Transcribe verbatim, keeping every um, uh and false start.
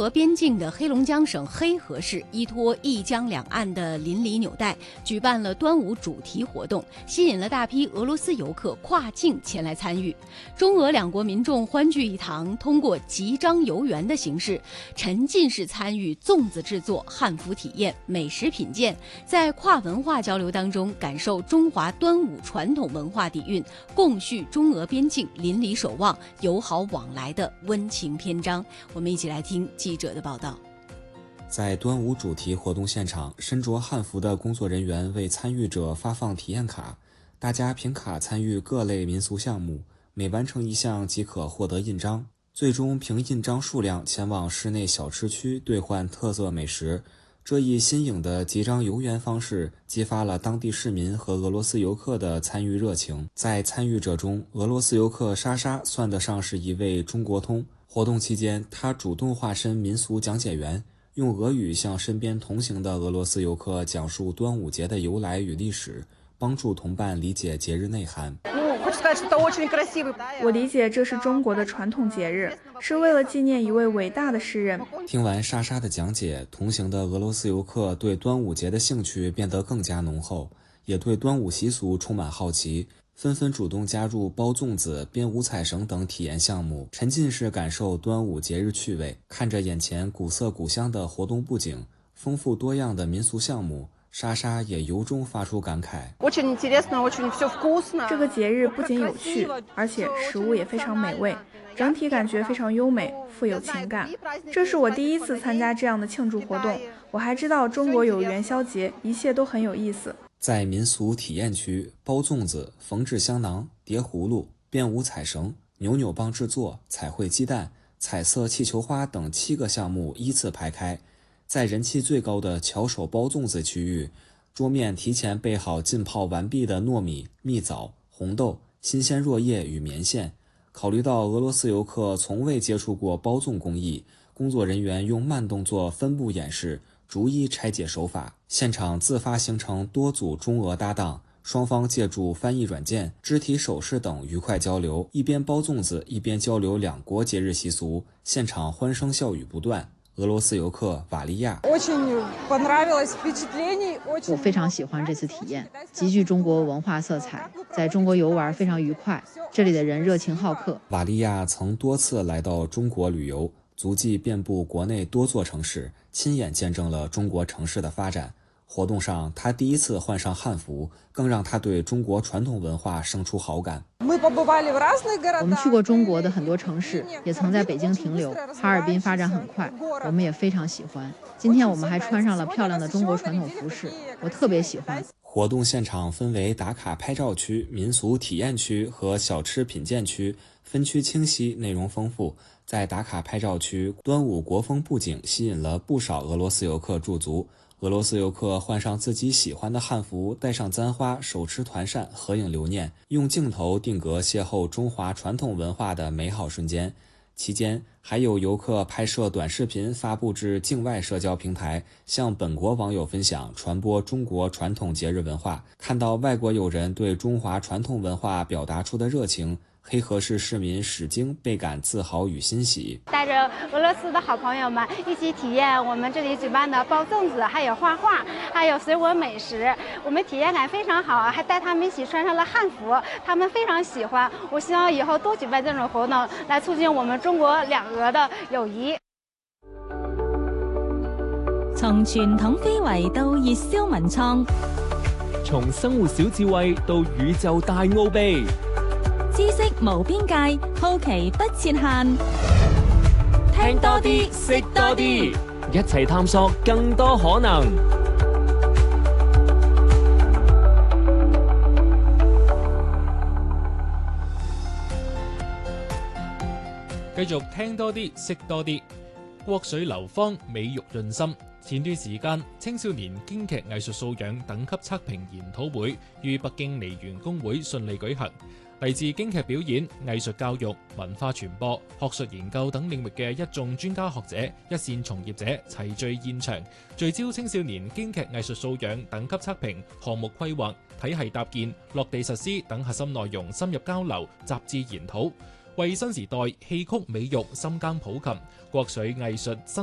俄边境的黑龙江省黑河市依托一江两岸的邻里纽带，举办了端午主题活动，吸引了大批俄罗斯游客跨境前来参与。中俄两国民众欢聚一堂，通过集章游园的形式，沉浸式参与粽子制作、汉服体验、美食品鉴，在跨文化交流当中感受中华端午传统文化底蕴，共叙中俄边境邻里守望、友好往来的温情篇章。我们一起来听记者的报道。 在端午主题活动现场，身着汉服的工作人员为参与者发放体验卡，大家凭卡参与各类民俗项目，每完成一项即可获得印章，最终凭印章数量前往市内小吃区兑换特色美食。这一新颖的集章游园方式激发了当地市民和俄罗斯游客的参与热情。在参与者中，俄罗斯游客莎莎算得上是一位中国通。活动期间，她主动化身民俗讲解员，用俄语向身边同行的俄罗斯游客讲述端午节的由来与历史，帮助同伴理解节日内涵。 我理解这是中国的传统节日，是为了纪念一位伟大的诗人。 听完莎莎的讲解，同行的俄罗斯游客对端午节的兴趣变得更加浓厚，也对端午习俗充满好奇，纷纷主动加入包粽子、编五彩绳等体验项目，沉浸式感受端午节日趣味。看着眼前古色古香的活动布景，丰富多样的民俗项目，莎莎也由衷发出感慨。 这个节日不仅有趣，而且食物也非常美味，整体感觉非常优美，富有情感。这是我第一次参加这样的庆祝活动，我还知道中国有元宵节，一切都很有意思。 在民俗体验区，包粽子、缝制香囊、叠葫芦、编五彩绳、扭扭棒制作、彩绘鸡蛋、彩色气球花等七个项目依次排开。在人气最高的巧手包粽子区域，桌面提前备好浸泡完毕的糯米、蜜枣、红豆、新鲜箬叶与棉线。考虑到俄罗斯游客从未接触过包粽工艺，工作人员用慢动作分步演示，逐一拆解手法。现场自发形成多组中俄搭档，双方借助翻译软件、肢体手势等愉快交流，一边包粽子一边交流两国节日习俗，现场欢声笑语不断。俄罗斯游客瓦利亚， 我非常喜欢这次体验，极具中国文化色彩，在中国游玩非常愉快，这里的人热情好客。 瓦利亚曾多次来到中国旅游，足迹遍布国内多座城市，亲眼见证了中国城市的发展。活动上，他第一次换上汉服，更让他对中国传统文化生出好感。 我们去过中国的很多城市，也曾在北京停留。哈尔滨发展很快，我们也非常喜欢。今天我们还穿上了漂亮的中国传统服饰，我特别喜欢。 活动现场分为打卡拍照区、民俗体验区和小吃品鉴区，分区清晰，内容丰富。在打卡拍照区，端午国风布景吸引了不少俄罗斯游客驻足。俄罗斯游客换上自己喜欢的汉服，戴上簪花，手持团扇，合影留念，用镜头定格邂逅中华传统文化的美好瞬间。期间还有游客拍摄短视频发布至境外社交平台，向本国网友分享，传播中国传统节日文化。看到外国友人对中华传统文化表达出的热情，黑河市市民史京倍感自豪与欣喜， 带着俄罗斯的好朋友们一起体验我们这里举办的包粽子，还有画画，还有水果美食，我们体验感非常好，还带他们一起穿上了汉服，他们非常喜欢。我希望以后多举办这种活动，来促进我们中国两俄的友谊。 從傳統非遺到熱銷文創， 從生活小智慧到宇宙大奧秘。 知識無邊界，好奇不設限。 聽多啲，識多啲，一齊探索更多可能。 繼續聽多啲，識多啲。國水流芳，美玉潤心。前段時間，青少年京劇藝術素養等級測評研討會於北京梨園公會順利舉行。嚟自京劇表演、藝術教育、文化傳播、學術研究等領域嘅一眾專家學者、一線從業者齊聚現場，聚焦青少年京劇藝術素養等級測評、項目規劃、體系搭建、落地實施等核心內容深入交流、雜誌研討，為新時代戲曲美育深耕普及，國粹藝術新